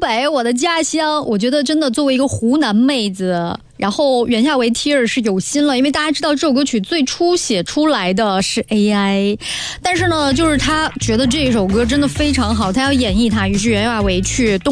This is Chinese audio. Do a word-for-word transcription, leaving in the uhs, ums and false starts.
北，我的家乡。我觉得真的作为一个湖南妹子，然后袁娅维 Tear 是有心了，因为大家知道这首歌曲最初写出来的是 A I， 但是呢，就是他觉得这首歌真的非常好，他要演绎它，于是袁娅维去动